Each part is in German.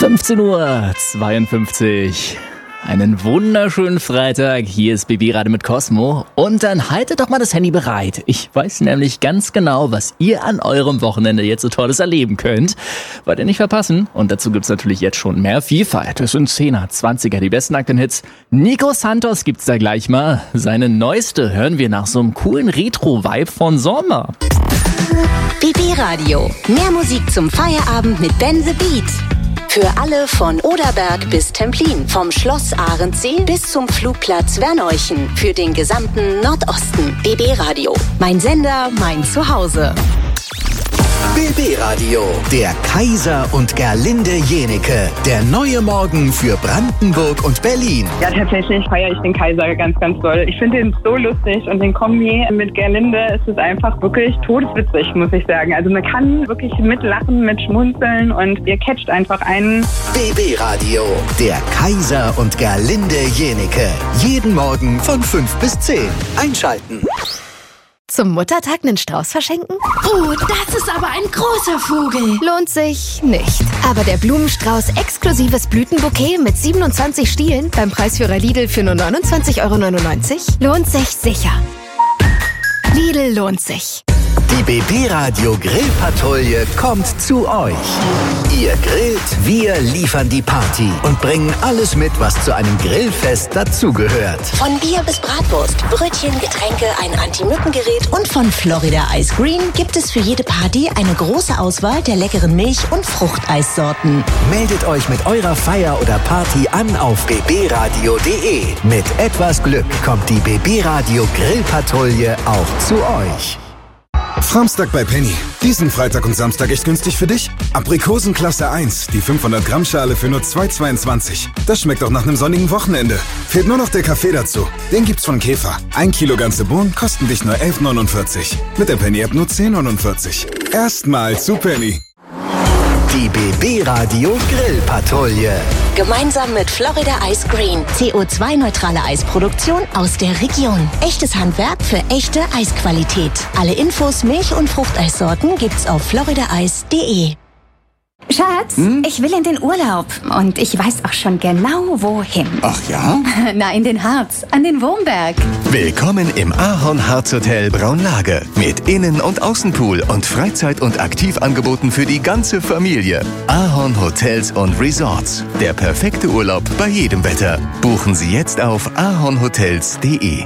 15:52 Uhr. Einen wunderschönen Freitag. Hier ist BB Radio mit Cosmo. Und dann haltet doch mal das Handy bereit. Ich weiß nämlich ganz genau, was ihr an eurem Wochenende jetzt so Tolles erleben könnt. Wollt ihr nicht verpassen. Und dazu gibt's natürlich jetzt schon mehr Vielfalt. Es sind 10er, 20er, die besten aktuellen Hits. Nico Santos gibt's da gleich mal. Seine neueste hören wir nach so einem coolen Retro-Vibe von Sommer. BB Radio. Mehr Musik zum Feierabend mit Ben the Beat. Für alle von Oderberg bis Templin, vom Schloss Arendsee bis zum Flugplatz Werneuchen, für den gesamten Nordosten. BB Radio, mein Sender, mein Zuhause. BB Radio, der Kaiser und Gerlinde Jenike, der neue Morgen für Brandenburg und Berlin. Ja, tatsächlich feiere ich den Kaiser ganz, ganz doll. Ich finde ihn so lustig und den Kombi mit Gerlinde ist es einfach wirklich todeswitzig, muss ich sagen. Also man kann wirklich mitlachen, mit schmunzeln und ihr catcht einfach einen. BB Radio, der Kaiser und Gerlinde Jenike. Jeden Morgen von 5 bis 10. Einschalten. Zum Muttertag einen Strauß verschenken? Oh, das ist aber ein großer Vogel. Lohnt sich nicht. Aber der Blumenstrauß exklusives Blütenbouquet mit 27 Stielen beim Preisführer Lidl für nur 29,99 € lohnt sich sicher. Lidl lohnt sich. Die BB Radio Grillpatrouille kommt zu euch. Ihr grillt, wir liefern die Party und bringen alles mit, was zu einem Grillfest dazugehört. Von Bier bis Bratwurst, Brötchen, Getränke, ein Anti-Mücken-Gerät und von Florida Ice Green gibt es für jede Party eine große Auswahl der leckeren Milch- und Fruchteissorten. Meldet euch mit eurer Feier oder Party an auf bbradio.de. Mit etwas Glück kommt die BB Radio Grillpatrouille auch zu euch. Samstag bei Penny. Diesen Freitag und Samstag echt günstig für dich? Aprikosen Klasse 1, die 500 Gramm Schale für nur 2,22. Das schmeckt auch nach einem sonnigen Wochenende. Fehlt nur noch der Kaffee dazu. Den gibt's von Käfer. 1 Kilo ganze Bohnen kosten dich nur 11,49. Mit der Penny-App nur 10,49. Erstmal zu Penny. Die BB Radio Grillpatrouille. Gemeinsam mit Florida Ice Green. CO2-neutrale Eisproduktion aus der Region. Echtes Handwerk für echte Eisqualität. Alle Infos, Milch- und Fruchteissorten gibt's auf floridaeis.de. Schatz, ich will in den Urlaub und ich weiß auch schon genau, wohin. Ach ja? Na, in den Harz, an den Wurmberg. Willkommen im Ahorn-Harz Hotel Braunlage mit Innen- und Außenpool und Freizeit- und Aktivangeboten für die ganze Familie. Ahorn Hotels und Resorts. Der perfekte Urlaub bei jedem Wetter. Buchen Sie jetzt auf ahornhotels.de.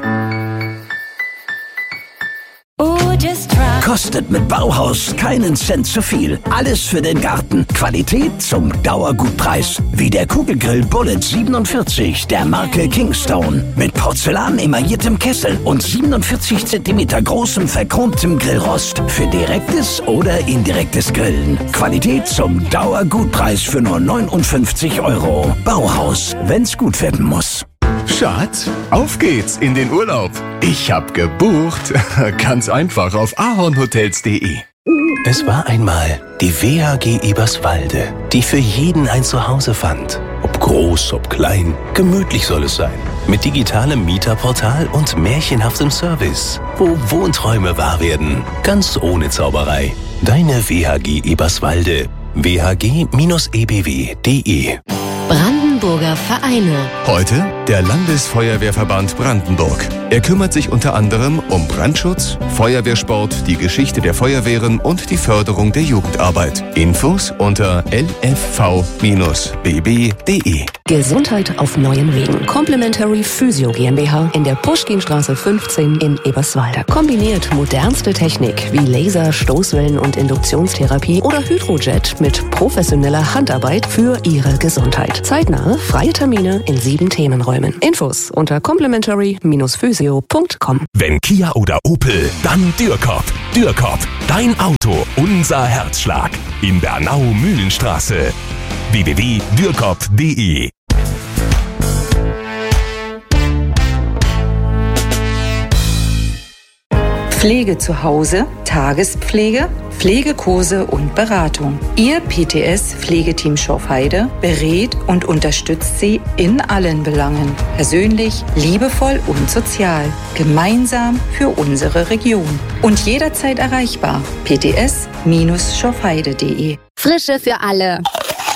Kostet mit Bauhaus keinen Cent zu viel. Alles für den Garten. Qualität zum Dauergutpreis. Wie der Kugelgrill Bullet 47 der Marke Kingstone. Mit Porzellan emailliertem Kessel und 47 cm großem verchromtem Grillrost. Für direktes oder indirektes Grillen. Qualität zum Dauergutpreis für nur 59 €. Bauhaus, wenn's gut werden muss. Schatz, auf geht's in den Urlaub. Ich hab gebucht. Ganz einfach auf ahornhotels.de. Es war einmal die WHG Eberswalde, die für jeden ein Zuhause fand. Ob groß, ob klein, gemütlich soll es sein. Mit digitalem Mieterportal und märchenhaftem Service, wo Wohnträume wahr werden. Ganz ohne Zauberei. Deine WHG Eberswalde. whg-ebw.de. Brandenburger Vereine. Heute der Landesfeuerwehrverband Brandenburg. Er kümmert sich unter anderem um Brandschutz, Feuerwehrsport, die Geschichte der Feuerwehren und die Förderung der Jugendarbeit. Infos unter lfv-bb.de. Gesundheit auf neuen Wegen. Complementary Physio GmbH in der Puschkinstraße 15 in Eberswalde. Kombiniert modernste Technik wie Laser, Stoßwellen und Induktionstherapie oder Hydrojet mit professioneller Handarbeit für Ihre Gesundheit. Zeitnahe, freie Termine in 7 Themenräumen. Infos unter complementary-physio.com. Wenn Kia oder Opel, dann Dürkop. Dürkop, dein Auto, unser Herzschlag. In Bernau-Mühlenstraße. www.dürkop.de. Pflege zu Hause, Tagespflege, Pflegekurse und Beratung. Ihr PTS-Pflegeteam Schorfheide berät und unterstützt Sie in allen Belangen. Persönlich, liebevoll und sozial. Gemeinsam für unsere Region. Und jederzeit erreichbar. pts-schorfheide.de. Frische für alle.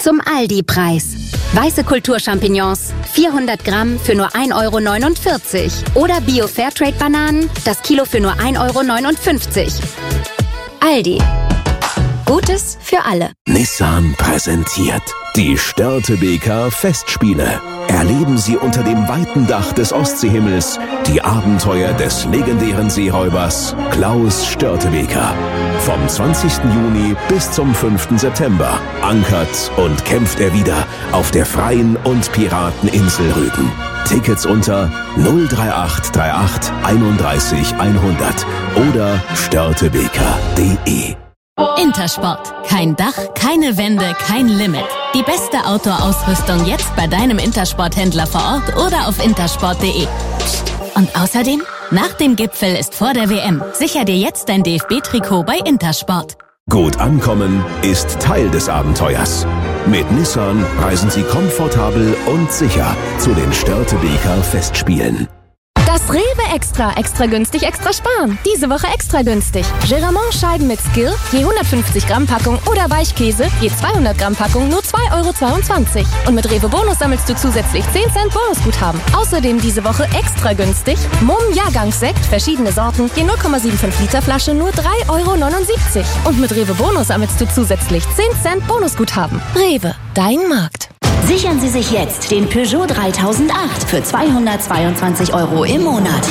Zum Aldi-Preis. Weiße Kulturchampignons, 400 Gramm für nur 1,49 €. Oder Bio-Fairtrade-Bananen, das Kilo für nur 1,59 €. Aldi. Gutes für alle. Nissan präsentiert die Störtebeker Festspiele. Erleben Sie unter dem weiten Dach des Ostseehimmels die Abenteuer des legendären Seeräubers Klaus Störtebeker. Vom 20. Juni bis zum 5. September ankert und kämpft er wieder auf der freien und Pirateninsel Rügen. Tickets unter 03838 31 100 oder störtebeker.de. Intersport. Kein Dach, keine Wände, kein Limit. Die beste Outdoor-Ausrüstung jetzt bei deinem Intersport-Händler vor Ort oder auf intersport.de. Und außerdem, nach dem Gipfel ist vor der WM. Sicher dir jetzt dein DFB-Trikot bei Intersport. Gut ankommen ist Teil des Abenteuers. Mit Nissan reisen Sie komfortabel und sicher zu den Störtebeker Festspielen. Das Rewe Extra günstig, extra sparen. Diese Woche extra günstig. Geramont-Scheiben mit Skill, je 150 Gramm Packung oder Weichkäse, je 200 Gramm Packung, nur 2,22 €. Und mit Rewe Bonus sammelst du zusätzlich 10 Cent Bonusguthaben. Außerdem diese Woche extra günstig Mumm Jahrgangssekt, verschiedene Sorten, je 0,75 Liter Flasche, nur 3,79 €. Und mit Rewe Bonus sammelst du zusätzlich 10 Cent Bonusguthaben. Rewe, dein Markt. Sichern Sie sich jetzt den Peugeot 3008 für 222 € im Monat.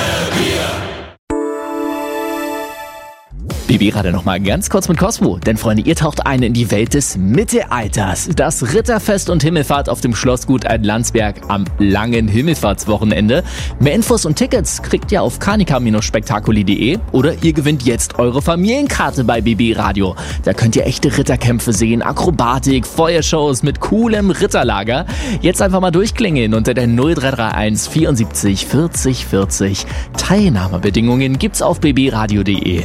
BB-Radio nochmal ganz kurz mit Cosmo. Denn Freunde, ihr taucht ein in die Welt des Mittelalters. Das Ritterfest und Himmelfahrt auf dem Schlossgut Alt-Landsberg am langen Himmelfahrtswochenende. Mehr Infos und Tickets kriegt ihr auf kanika-spektakuli.de oder ihr gewinnt jetzt eure Familienkarte bei BB-Radio. Da könnt ihr echte Ritterkämpfe sehen, Akrobatik, Feuershows mit coolem Ritterlager. Jetzt einfach mal durchklingeln unter der 0331 74 40 40. Teilnahmebedingungen gibt's auf bbradio.de.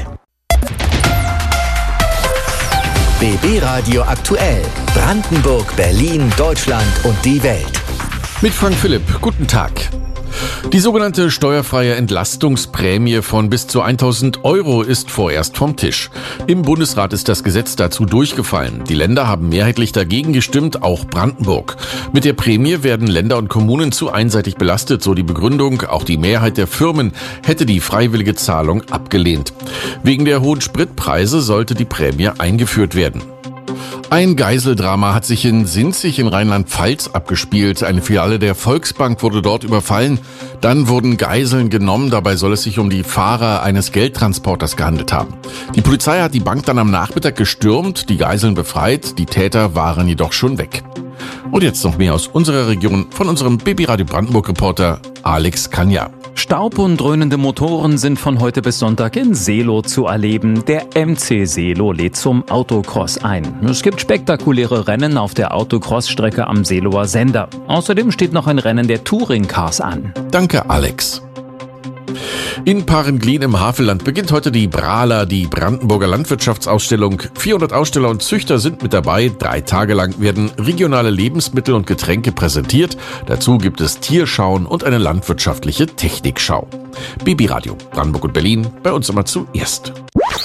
BB Radio aktuell. Brandenburg, Berlin, Deutschland und die Welt. Mit Frank Philipp. Guten Tag. Die sogenannte steuerfreie Entlastungsprämie von bis zu 1.000 € ist vorerst vom Tisch. Im Bundesrat ist das Gesetz dazu durchgefallen. Die Länder haben mehrheitlich dagegen gestimmt, auch Brandenburg. Mit der Prämie werden Länder und Kommunen zu einseitig belastet, so die Begründung. Auch die Mehrheit der Firmen hätte die freiwillige Zahlung abgelehnt. Wegen der hohen Spritpreise sollte die Prämie eingeführt werden. Ein Geiseldrama hat sich in Sinzig in Rheinland-Pfalz abgespielt. Eine Filiale der Volksbank wurde dort überfallen. Dann wurden Geiseln genommen. Dabei soll es sich um die Fahrer eines Geldtransporters gehandelt haben. Die Polizei hat die Bank dann am Nachmittag gestürmt, die Geiseln befreit. Die Täter waren jedoch schon weg. Und jetzt noch mehr aus unserer Region von unserem BB Radio Brandenburg-Reporter Alex Kanja. Staub und dröhnende Motoren sind von heute bis Sonntag in Seelow zu erleben. Der MC Seelow lädt zum Autocross ein. Es gibt spektakuläre Rennen auf der Autocross-Strecke am Seelower Sender. Außerdem steht noch ein Rennen der Touring-Cars an. Danke, Alex. In Parenglin im Havelland beginnt heute die BRALA, die Brandenburger Landwirtschaftsausstellung. 400 Aussteller und Züchter sind mit dabei. 3 Tage lang werden regionale Lebensmittel und Getränke präsentiert. Dazu gibt es Tierschauen und eine landwirtschaftliche Technikschau. BB Radio, Brandenburg und Berlin, bei uns immer zuerst.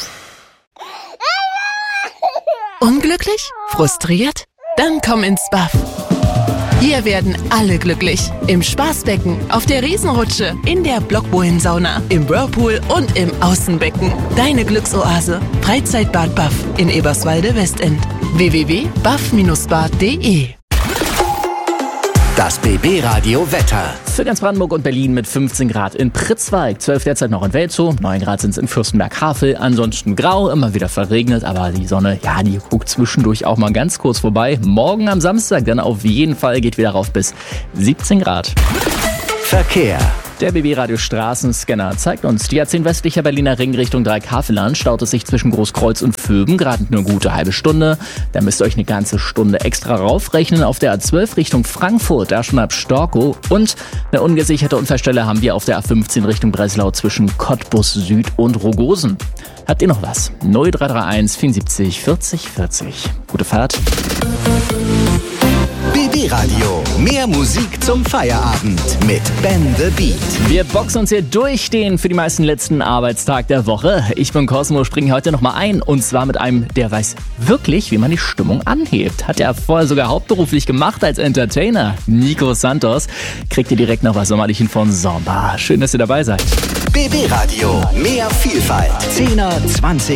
Unglücklich? Frustriert? Dann komm ins Buff. Hier werden alle glücklich. Im Spaßbecken, auf der Riesenrutsche, in der Blockbohlensauna, im Whirlpool und im Außenbecken. Deine Glücksoase. Freizeitbad Buff in Eberswalde-Westend. www.buff-bad.de. Das BB Radio Wetter. Für ganz Brandenburg und Berlin mit 15 Grad in Pritzwalk, 12 derzeit noch in Welzow, 9 Grad sind es in Fürstenberg-Havel, ansonsten grau, immer wieder verregnet, aber die Sonne, ja, die guckt zwischendurch auch mal ganz kurz vorbei. Morgen am Samstag dann auf jeden Fall geht wieder rauf bis 17 Grad. Verkehr. Der BB-Radio Straßenscanner zeigt uns, die A10 westlicher Berliner Ring Richtung Dreieck-Havelland staut es sich zwischen Großkreuz und Vöben, gerade eine gute halbe Stunde. Da müsst ihr euch eine ganze Stunde extra raufrechnen. Auf der A12 Richtung Frankfurt, da schon ab Storkow. Und eine ungesicherte Unfallstelle haben wir auf der A15 Richtung Breslau zwischen Cottbus Süd und Rogosen. Habt ihr noch was? 0331 74 40 40. Gute Fahrt. BB Radio. Mehr Musik zum Feierabend mit Ben the Beat. Wir boxen uns hier durch den für die meisten letzten Arbeitstag der Woche. Ich bin Cosmo, springe heute nochmal ein. Und zwar mit einem, der weiß wirklich, wie man die Stimmung anhebt. Hat er vorher sogar hauptberuflich gemacht als Entertainer. Nico Santos. Kriegt ihr direkt noch was Sommerlichen von Samba. Schön, dass ihr dabei seid. BB Radio. Mehr Vielfalt. 10er, 20er.